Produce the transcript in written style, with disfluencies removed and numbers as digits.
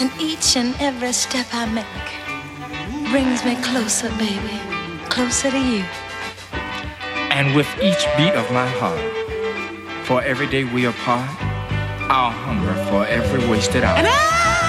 And each and every step I make brings me closer, baby, closer to you. And with each beat of my heart, for every day we apart, I'll hunger for every wasted hour. And